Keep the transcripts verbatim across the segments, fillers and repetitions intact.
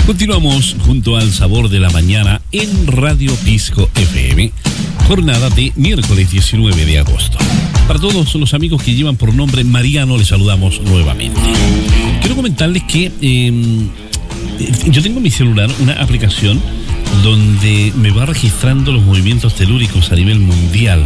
Continuamos junto al sabor de la mañana en Radio Pisco F M, jornada de miércoles diecinueve de agosto. Para todos los amigos que llevan por nombre Mariano, les saludamos nuevamente. Quiero comentarles que eh, yo tengo en mi celular una aplicación donde me va registrando los movimientos telúricos a nivel mundial,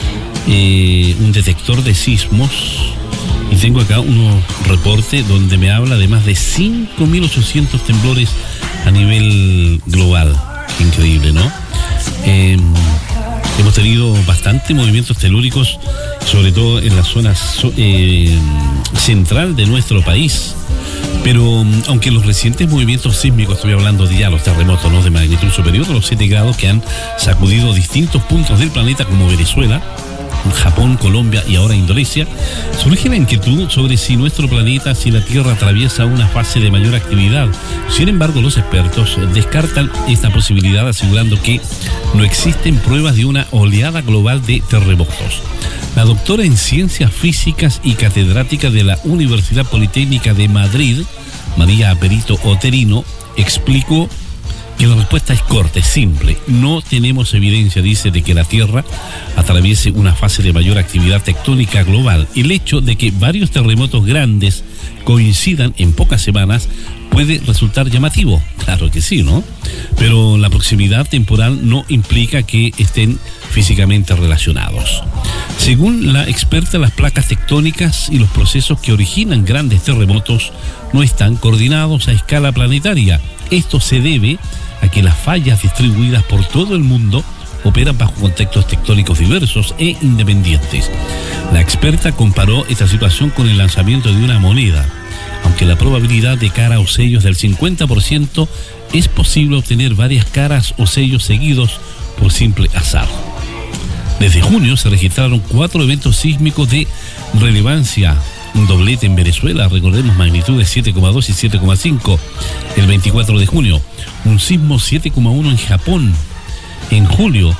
eh, un detector de sismos. Y tengo acá unos reportes donde me habla de más de cinco mil ochocientos temblores a nivel global. Increíble, ¿no? Eh, hemos tenido bastante movimientos telúricos, sobre todo en la zona eh, central de nuestro país. Pero aunque los recientes movimientos sísmicos, estoy hablando de ya los terremotos, ¿no?, de magnitud superior a los siete grados que han sacudido distintos puntos del planeta como Venezuela, Japón, Colombia y ahora Indonesia, surge la inquietud sobre si nuestro planeta, si la Tierra atraviesa una fase de mayor actividad. Sin embargo, los expertos descartan esta posibilidad, asegurando que no existen pruebas de una oleada global de terremotos. La doctora en Ciencias Físicas y catedrática de la Universidad Politécnica de Madrid, María Perito Oterino, explicó que la respuesta es corta, es simple. No tenemos evidencia, dice, de que la Tierra atraviese una fase de mayor actividad tectónica global. El hecho de que varios terremotos grandes coincidan en pocas semanas puede resultar llamativo. Claro que sí, ¿no? Pero la proximidad temporal no implica que estén físicamente relacionados. Según la experta, las placas tectónicas y los procesos que originan grandes terremotos no están coordinados a escala planetaria. Esto se debe a que las fallas distribuidas por todo el mundo operan bajo contextos tectónicos diversos e independientes. La experta comparó esta situación con el lanzamiento de una moneda. Aunque la probabilidad de cara o sellos del cincuenta por ciento, es posible obtener varias caras o sellos seguidos por simple azar. Desde junio se registraron cuatro eventos sísmicos de relevancia. Un doblete en Venezuela, recordemos, magnitudes siete coma dos y siete coma cinco el veinticuatro de junio. Un sismo siete coma uno en Japón en julio,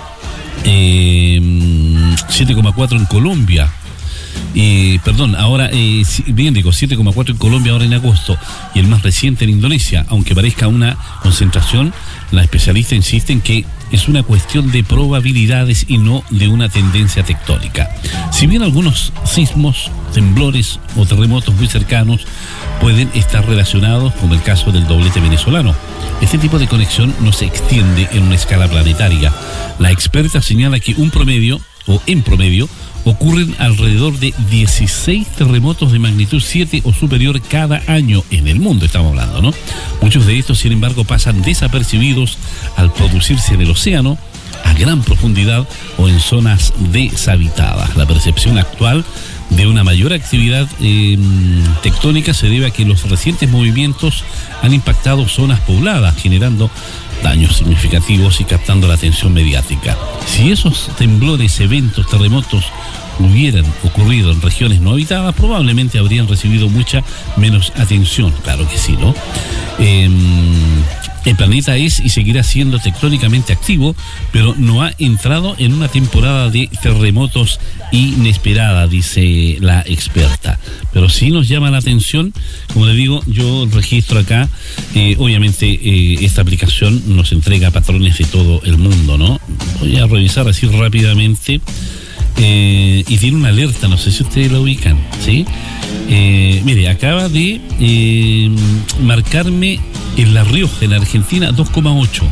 eh, siete coma cuatro en Colombia, eh, perdón, ahora, eh, bien digo, siete coma cuatro en Colombia ahora en agosto, y el más reciente en Indonesia. Aunque parezca una concentración, la especialista insiste en que es una cuestión de probabilidades y no de una tendencia tectónica. Si bien algunos sismos, temblores o terremotos muy cercanos pueden estar relacionados, como el caso del doblete venezolano, este tipo de conexión no se extiende en una escala planetaria. La experta señala que un promedio, o en promedio, ocurren alrededor de dieciséis terremotos de magnitud siete o superior cada año en el mundo, estamos hablando, ¿no? Muchos de estos, sin embargo, pasan desapercibidos al producirse en el océano, a gran profundidad o en zonas deshabitadas. La percepción actual de una mayor actividad eh, tectónica se debe a que los recientes movimientos han impactado zonas pobladas, generando daños significativos y captando la atención mediática. Si esos temblores, eventos, terremotos hubieran ocurrido en regiones no habitadas, probablemente habrían recibido mucha menos atención. Claro que sí, ¿no? Eh, el planeta es y seguirá siendo tectónicamente activo, pero no ha entrado en una temporada de terremotos inesperada, dice la experta. Pero sí nos llama la atención, como le digo, yo registro acá, eh, obviamente eh, esta aplicación nos entrega patrones de todo el mundo, ¿no? Voy a revisar así rápidamente. Eh, y tiene una alerta, no sé si ustedes la ubican, ¿sí? Eh, mire, acaba de eh, marcarme en La Rioja, en Argentina, dos coma ocho.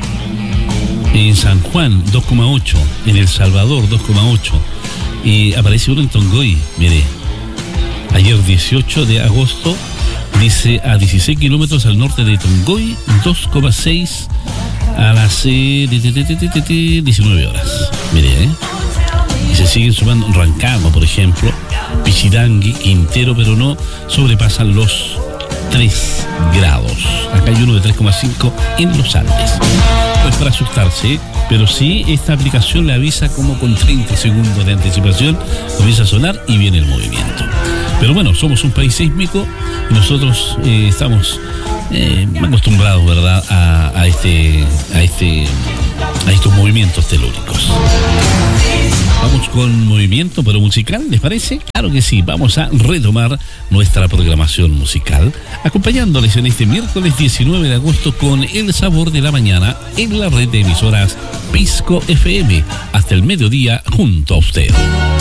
En San Juan, dos coma ocho. En El Salvador, dos coma ocho. Y aparece uno en Tongoy, mire. Ayer, dieciocho de agosto, dice a dieciséis kilómetros al norte de Tongoy, dos coma seis a las eh, diecinueve horas. Mire, ¿eh? Y se siguen sumando Rancagua, por ejemplo, Pichidangui, Quintero, pero no sobrepasan los tres grados. Acá hay uno de tres coma cinco en los Andes. Pues para asustarse, ¿eh? Pero sí, esta aplicación le avisa como con treinta segundos de anticipación comienza a sonar y viene el movimiento. Pero bueno, somos un país sísmico y nosotros eh, estamos eh, acostumbrados, ¿verdad?, a, a este, a este, a estos movimientos telúricos. Vamos con movimiento, pero musical, ¿les parece? Claro que sí, vamos a retomar nuestra programación musical, acompañándoles en este miércoles diecinueve de agosto con El Sabor de la Mañana en la red de emisoras Pisco F M, hasta el mediodía junto a usted.